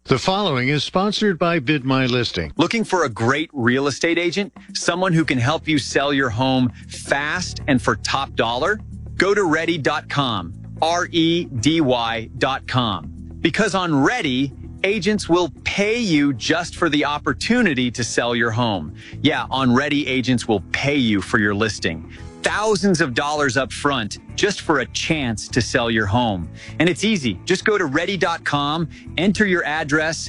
The following is sponsored by Bid My Listing. Looking for a great real estate agent? Someone who can help you sell your home fast and for top dollar? Go to Ready.com, REDY.com. Because on Ready, agents will pay you just for the opportunity to sell your home. Yeah, on Ready, agents will pay you for your listing. Thousands of dollars up front just for a chance to sell your home. And it's easy. Just go to Ready.com, enter your address,